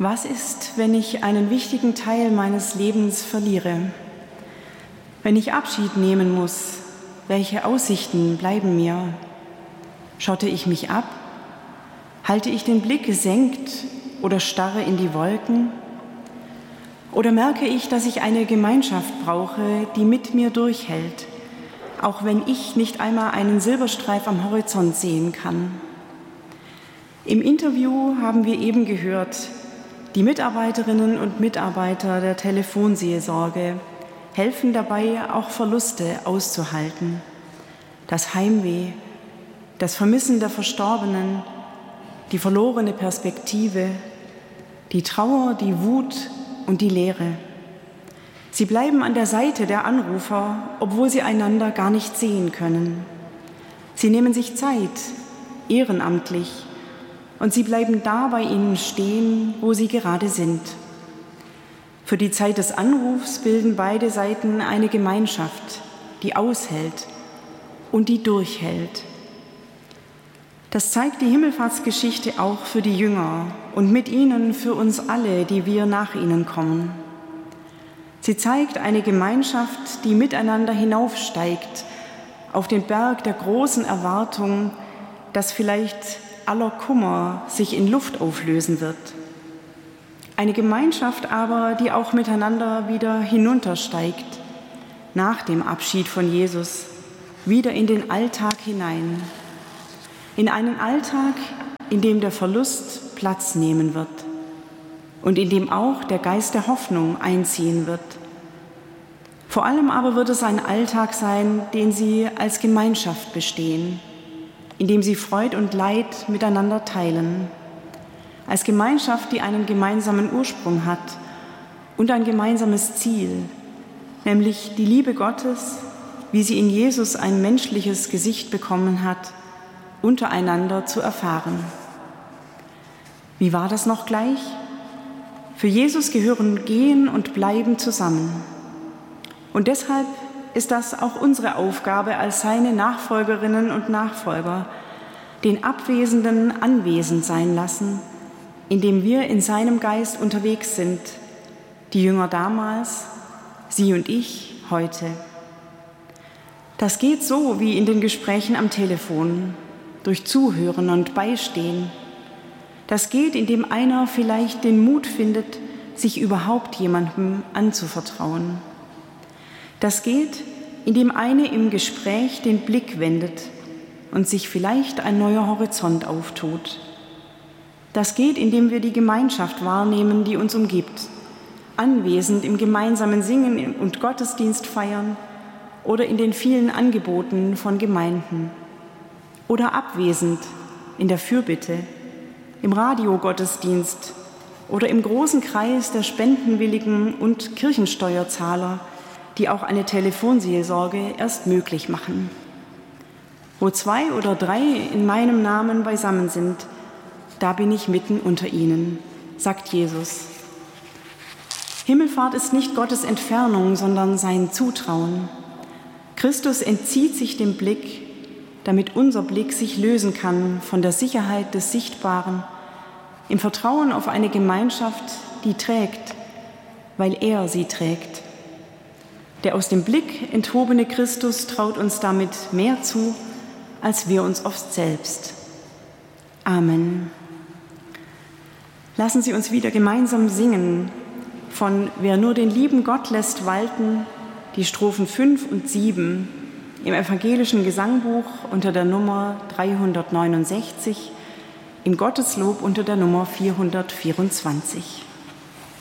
Was ist, wenn ich einen wichtigen Teil meines Lebens verliere? Wenn ich Abschied nehmen muss, welche Aussichten bleiben mir? Schotte ich mich ab? Halte ich den Blick gesenkt oder starre in die Wolken? Oder merke ich, dass ich eine Gemeinschaft brauche, die mit mir durchhält, auch wenn ich nicht einmal einen Silberstreif am Horizont sehen kann? Im Interview haben wir eben gehört, die Mitarbeiterinnen und Mitarbeiter der Telefonseelsorge helfen dabei, auch Verluste auszuhalten. Das Heimweh, das Vermissen der Verstorbenen, die verlorene Perspektive, die Trauer, die Wut und die Leere. Sie bleiben an der Seite der Anrufer, obwohl sie einander gar nicht sehen können. Sie nehmen sich Zeit, ehrenamtlich, und sie bleiben da bei ihnen stehen, wo sie gerade sind. Für die Zeit des Anrufs bilden beide Seiten eine Gemeinschaft, die aushält und die durchhält. Das zeigt die Himmelfahrtsgeschichte auch für die Jünger und mit ihnen für uns alle, die wir nach ihnen kommen. Sie zeigt eine Gemeinschaft, die miteinander hinaufsteigt auf den Berg der großen Erwartung, dass vielleicht aller Kummer sich in Luft auflösen wird. Eine Gemeinschaft aber, die auch miteinander wieder hinuntersteigt, nach dem Abschied von Jesus, wieder in den Alltag hinein. In einen Alltag, in dem der Verlust Platz nehmen wird und in dem auch der Geist der Hoffnung einziehen wird. Vor allem aber wird es ein Alltag sein, den sie als Gemeinschaft bestehen, in dem sie Freud und Leid miteinander teilen, als Gemeinschaft, die einen gemeinsamen Ursprung hat und ein gemeinsames Ziel, nämlich die Liebe Gottes, wie sie in Jesus ein menschliches Gesicht bekommen hat, untereinander zu erfahren. Wie war das noch gleich? Für Jesus gehören Gehen und Bleiben zusammen. Und deshalb ist das auch unsere Aufgabe als seine Nachfolgerinnen und Nachfolger, den Abwesenden anwesend sein lassen, indem wir in seinem Geist unterwegs sind, die Jünger damals, Sie und ich heute. Das geht so wie in den Gesprächen am Telefon, durch Zuhören und Beistehen. Das geht, indem einer vielleicht den Mut findet, sich überhaupt jemandem anzuvertrauen. Das geht, indem eine im Gespräch den Blick wendet und sich vielleicht ein neuer Horizont auftut. Das geht, indem wir die Gemeinschaft wahrnehmen, die uns umgibt, anwesend im gemeinsamen Singen und Gottesdienst feiern oder in den vielen Angeboten von Gemeinden oder abwesend in der Fürbitte, im Radiogottesdienst oder im großen Kreis der Spendenwilligen und Kirchensteuerzahler, die auch eine Telefonseelsorge erst möglich machen. Wo 2 oder 3 in meinem Namen beisammen sind, da bin ich mitten unter ihnen, sagt Jesus. Himmelfahrt ist nicht Gottes Entfernung, sondern sein Zutrauen. Christus entzieht sich dem Blick, damit unser Blick sich lösen kann von der Sicherheit des Sichtbaren, im Vertrauen auf eine Gemeinschaft, die trägt, weil er sie trägt. Der aus dem Blick enthobene Christus traut uns damit mehr zu, als wir uns oft selbst. Amen. Lassen Sie uns wieder gemeinsam singen von Wer nur den lieben Gott lässt walten, die Strophen 5 und 7 im evangelischen Gesangbuch unter der Nummer 369, im Gotteslob unter der Nummer 424.